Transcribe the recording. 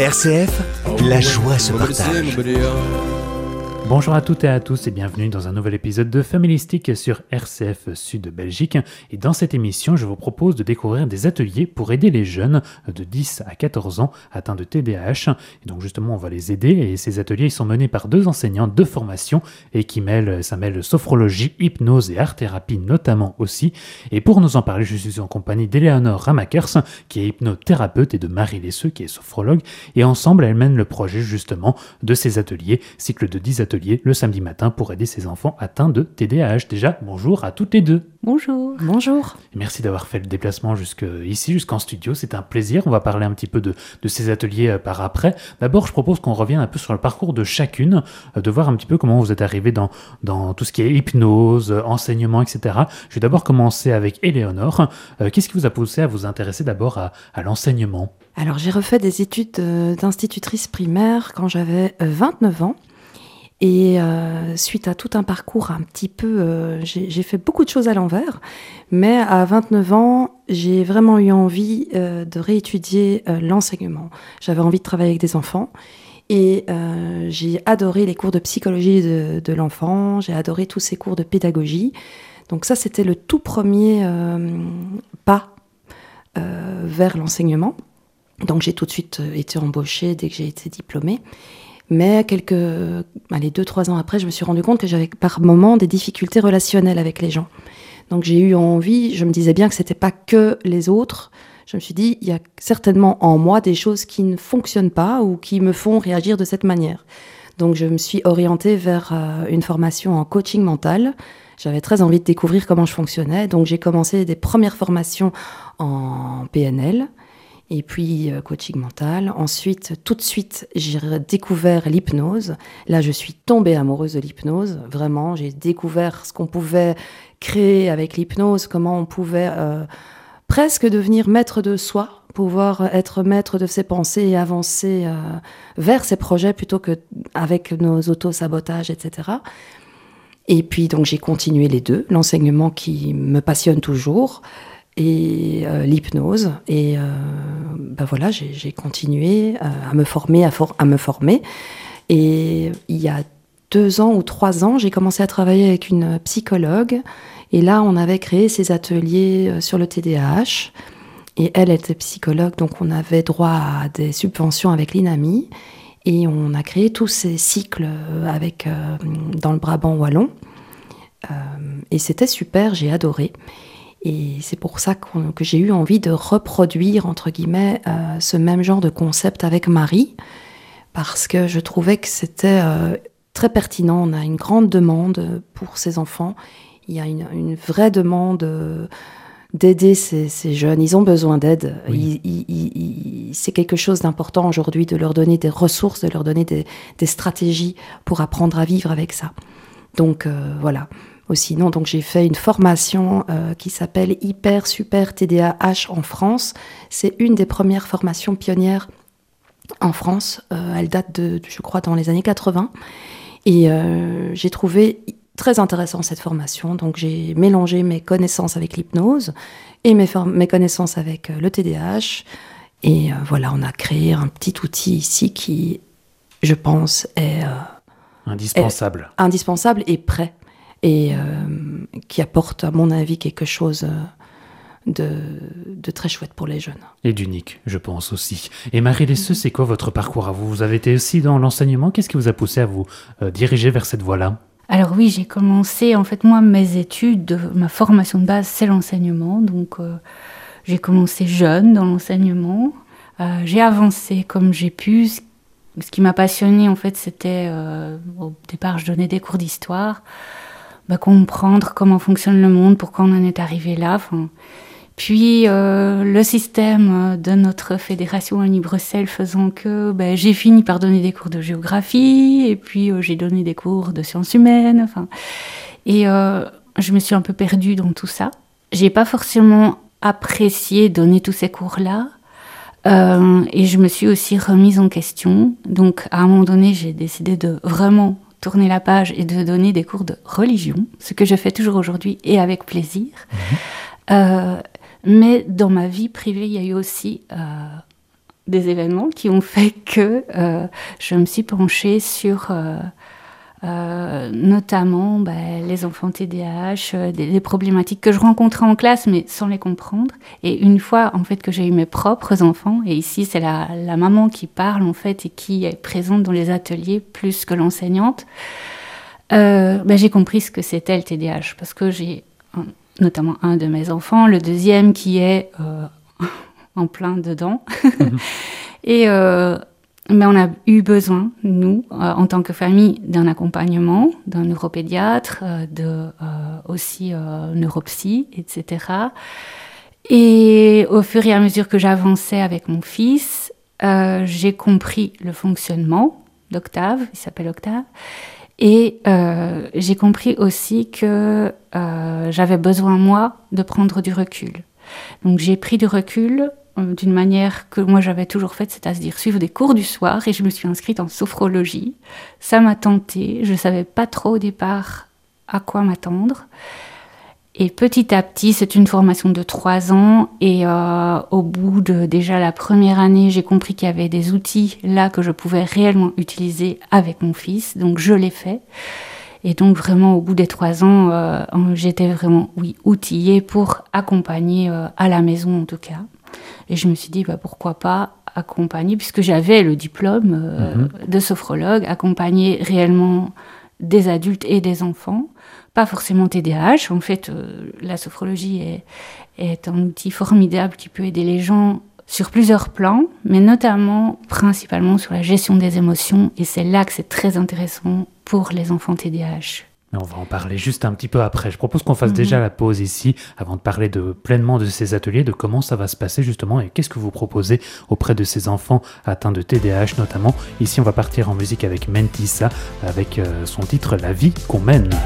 RCF, la joie se partage. Bonjour à toutes et à tous et bienvenue dans un nouvel épisode de Familistique sur RCF Sud Belgique. Et dans cette émission, je vous propose de découvrir des ateliers pour aider les jeunes de 10 à 14 ans atteints de TDAH. Et donc justement, on va les aider et ces ateliers ils sont menés par deux enseignants de formation et qui mêlent sophrologie, hypnose et art-thérapie notamment aussi. Et pour nous en parler, je suis en compagnie d'Éléonore Ramakers qui est hypnothérapeute et de Marie Lesseux qui est sophrologue. Et ensemble, elles mènent le projet justement de ces ateliers, cycle de 10 ateliers le samedi matin pour aider ces enfants atteints de TDAH. Déjà, bonjour à toutes les deux. Bonjour. Bonjour. Merci d'avoir fait le déplacement jusqu'en studio. C'est un plaisir. On va parler un petit peu de ces ateliers par après. D'abord, je propose qu'on revienne un peu sur le parcours de chacune, de voir un petit peu comment vous êtes arrivée dans tout ce qui est hypnose, enseignement, etc. Je vais d'abord commencer avec Éléonore. Qu'est-ce qui vous a poussé à vous intéresser d'abord à l'enseignement ? Alors, j'ai refait des études d'institutrice primaire quand j'avais 29 ans. Et suite à tout un parcours un petit peu, j'ai fait beaucoup de choses à l'envers, mais à 29 ans, j'ai vraiment eu envie de réétudier l'enseignement. J'avais envie de travailler avec des enfants et j'ai adoré les cours de psychologie de l'enfant, j'ai adoré tous ces cours de pédagogie. Donc ça, c'était le tout premier pas vers l'enseignement. Donc j'ai tout de suite été embauchée dès que j'ai été diplômée. Mais 2-3 ans après, je me suis rendu compte que j'avais par moments des difficultés relationnelles avec les gens. Donc j'ai eu envie, je me disais bien que c'était pas que les autres. Je me suis dit, il y a certainement en moi des choses qui ne fonctionnent pas ou qui me font réagir de cette manière. Donc je me suis orientée vers une formation en coaching mental. J'avais très envie de découvrir comment je fonctionnais. Donc j'ai commencé des premières formations en PNL. Et puis coaching mental. Ensuite, tout de suite, j'ai découvert l'hypnose. Là, je suis tombée amoureuse de l'hypnose. Vraiment, j'ai découvert ce qu'on pouvait créer avec l'hypnose, comment on pouvait presque devenir maître de soi, pouvoir être maître de ses pensées et avancer vers ses projets plutôt qu'avec nos auto-sabotages, etc. Et puis, donc, j'ai continué les deux. L'enseignement qui me passionne toujours, et l'hypnose. Et voilà, j'ai continué à me former, à me former. Et il y a 2 ans ou 3 ans, j'ai commencé à travailler avec une psychologue. Et là, on avait créé ces ateliers sur le TDAH. Et elle était psychologue, donc on avait droit à des subventions avec l'INAMI. Et on a créé tous ces cycles dans le Brabant wallon. Et c'était super, j'ai adoré. Et c'est pour ça que j'ai eu envie de reproduire, entre guillemets, ce même genre de concept avec Marie, parce que je trouvais que c'était très pertinent. On a une grande demande pour ces enfants. Il y a une vraie demande d'aider ces jeunes. Ils ont besoin d'aide. Oui. C'est quelque chose d'important aujourd'hui de leur donner des ressources, de leur donner des stratégies pour apprendre à vivre avec ça. Donc voilà. Sinon, donc j'ai fait une formation qui s'appelle Hyper Super TDAH en France. C'est une des premières formations pionnières en France. Elle date je crois, dans les années 80. Et j'ai trouvé très intéressant cette formation. Donc j'ai mélangé mes connaissances avec l'hypnose et mes connaissances avec le TDAH. Et voilà, on a créé un petit outil ici qui, je pense, est indispensable et prêt. Et qui apporte, à mon avis, quelque chose de très chouette pour les jeunes. Et d'unique, je pense aussi. Et Marie Lesseux, c'est quoi votre parcours à vous ? Vous avez été aussi dans l'enseignement. Qu'est-ce qui vous a poussé à vous diriger vers cette voie-là ? Alors oui, j'ai commencé, en fait, moi, mes études, ma formation de base, c'est l'enseignement. Donc, j'ai commencé jeune dans l'enseignement. J'ai avancé comme j'ai pu. Ce qui m'a passionnée, en fait, c'était, au départ, je donnais des cours d'histoire. Comprendre comment fonctionne le monde, pourquoi on en est arrivé là. Puis le système de notre fédération Wallonie-Bruxelles faisant que j'ai fini par donner des cours de géographie, et puis j'ai donné des cours de sciences humaines. Et je me suis un peu perdue dans tout ça. J'ai pas forcément apprécié donner tous ces cours-là. Et je me suis aussi remise en question. Donc à un moment donné, j'ai décidé de vraiment tourner la page et de donner des cours de religion, ce que je fais toujours aujourd'hui et avec plaisir. Mais dans ma vie privée, il y a eu aussi des événements qui ont fait que je me suis penchée sur notamment les enfants TDAH, des problématiques que je rencontrais en classe mais sans les comprendre. Et une fois en fait que j'ai eu mes propres enfants, et ici c'est la maman qui parle en fait et qui est présente dans les ateliers plus que l'enseignante, j'ai compris ce que c'était le TDAH, parce que j'ai notamment un de mes enfants, le deuxième qui est en plein dedans. Et mais on a eu besoin, nous, en tant que famille, d'un accompagnement, d'un neuropédiatre, aussi neuropsy, etc. Et au fur et à mesure que j'avançais avec mon fils, j'ai compris le fonctionnement d'Octave, il s'appelle Octave, et j'ai compris aussi que j'avais besoin, moi, de prendre du recul. Donc j'ai pris du recul d'une manière que moi j'avais toujours faite, c'est-à-dire suivre des cours du soir, et je me suis inscrite en sophrologie. Ça m'a tentée, je ne savais pas trop au départ à quoi m'attendre. Et petit à petit, c'est une formation de 3 ans, et au bout de déjà la première année, j'ai compris qu'il y avait des outils là que je pouvais réellement utiliser avec mon fils, donc je l'ai fait. Et donc vraiment au bout des 3 ans, j'étais vraiment outillée pour accompagner à la maison en tout cas. Et je me suis dit pourquoi pas accompagner, puisque j'avais le diplôme de sophrologue, accompagner réellement des adultes et des enfants, pas forcément TDAH. En fait, la sophrologie est un outil formidable qui peut aider les gens sur plusieurs plans, mais notamment, principalement sur la gestion des émotions, et c'est là que c'est très intéressant pour les enfants TDAH. On va en parler juste un petit peu après. Je propose qu'on fasse déjà la pause ici, avant de parler pleinement de ces ateliers, de comment ça va se passer justement, et qu'est-ce que vous proposez auprès de ces enfants atteints de TDAH notamment. Ici, on va partir en musique avec Mentissa, avec son titre « La vie qu'on mène ».